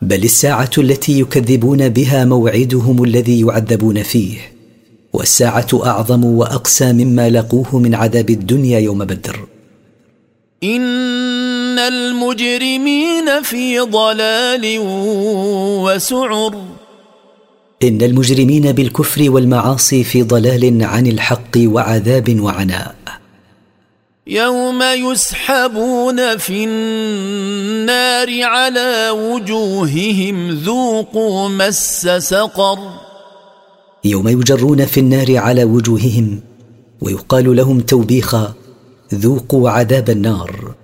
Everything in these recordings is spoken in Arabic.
بل الساعة التي يكذبون بها موعدهم الذي يعذبون فيه، والساعة أعظم وأقسى مما لقوه من عذاب الدنيا يوم بدر. إن المجرمين في ضلال وسعر. إن المجرمين بالكفر والمعاصي في ضلال عن الحق وعذاب وعناء. يوم يسحبون في النار على وجوههم ذوقوا مس سقر. يوم يجرون في النار على وجوههم ويقال لهم توبيخا: ذوقوا عذاب النار.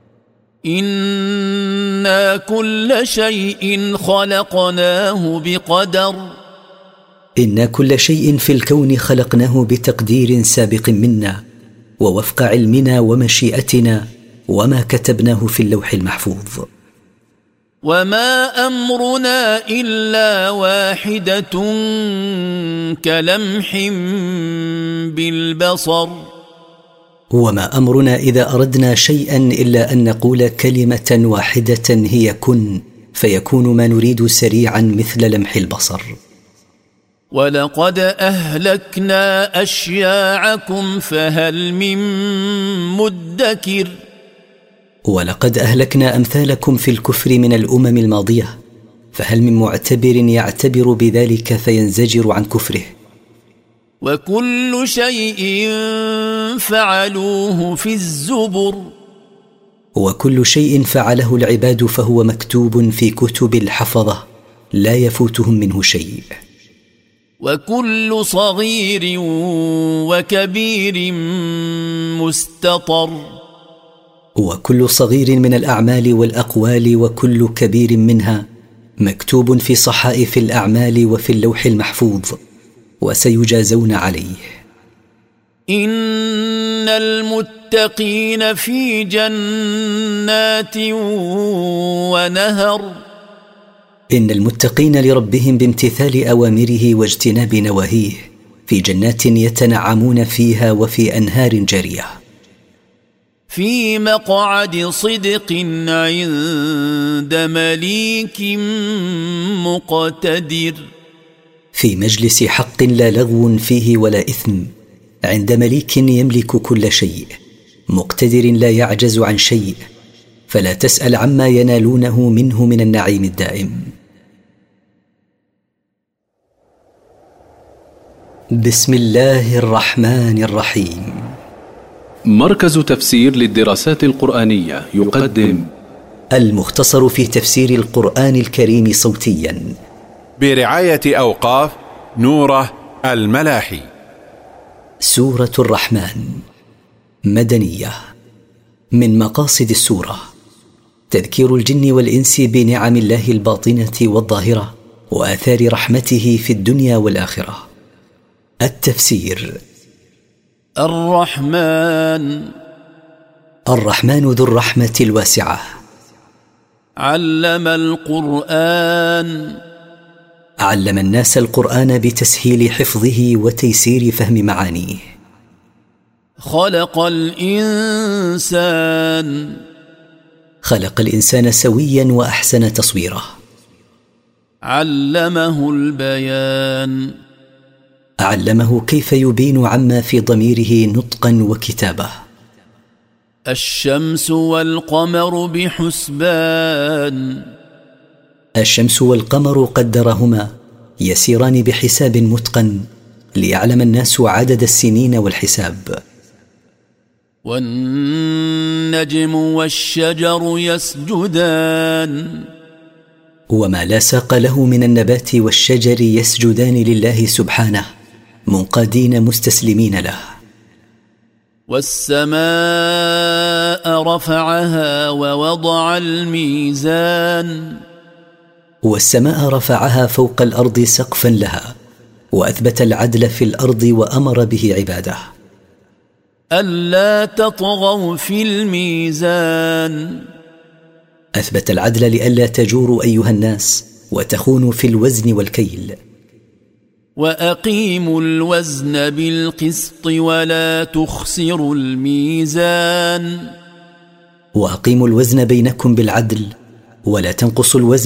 إنا كل شيء خلقناه بقدر. إنا كل شيء في الكون خلقناه بتقدير سابق منا ووفق علمنا ومشيئتنا وما كتبناه في اللوح المحفوظ. وما أمرنا إلا واحدة كلمح بالبصر. وما أمرنا إذا أردنا شيئا إلا أن نقول كلمة واحدة هي كن، فيكون ما نريد سريعا مثل لمح البصر. ولقد أهلكنا أشياعكم فهل من مدكر. ولقد أهلكنا أمثالكم في الكفر من الأمم الماضية، فهل من معتبر يعتبر بذلك فينزجر عن كفره. وكل شيء فعلوه في الزبر. وكل شيء فعله العباد فهو مكتوب في كتب الحفظة لا يفوتهم منه شيء. وكل صغير وكبير مستطر. وكل صغير من الأعمال والأقوال وكل كبير منها مكتوب في صحائف الأعمال وفي اللوح المحفوظ، وسيجازون عليه. إن المتقين في جنات ونهر. إن المتقين لربهم بامتثال أوامره واجتناب نواهيه في جنات يتنعمون فيها وفي أنهار جارية. في مقعد صدق عند مليك مقتدر. في مجلس حق لا لغو فيه ولا إثم، عند مليك يملك كل شيء، مقتدر لا يعجز عن شيء، فلا تسأل عما ينالونه منه من النعيم الدائم. بسم الله الرحمن الرحيم. مركز تفسير للدراسات القرآنية يقدم المختصر في تفسير القرآن الكريم صوتيا برعاية أوقاف نوره الملاحي. سورة الرحمن مدنية. من مقاصد السورة تذكير الجن والإنس بنعم الله الباطنة والظاهرة وآثار رحمته في الدنيا والآخرة. التفسير: الرحمن ذو الرحمة الواسعة. علم القرآن. علم الناس القرآن بتسهيل حفظه وتيسير فهم معانيه. خلق الإنسان. خلق الإنسان سويا وأحسن تصويره. علمه البيان. علمه كيف يبين عما في ضميره نطقا وكتابة. الشمس والقمر بحسبان. الشمس والقمر قدرهما يسيران بحساب متقن ليعلم الناس عدد السنين والحساب. والنجم والشجر يسجدان. وما لا ساق له من النبات والشجر يسجدان لله سبحانه منقادين مستسلمين له. والسماء رفعها ووضع الميزان. والسماء رفعها فوق الأرض سقفا لها وأثبت العدل في الأرض وأمر به عباده. ألا تطغوا في الميزان. أثبت العدل لئلا تجوروا أيها الناس وتخونوا في الوزن والكيل. وأقيموا الوزن بالقسط ولا تخسروا الميزان. وأقيموا الوزن بينكم بالعدل ولا تنقصوا الوزن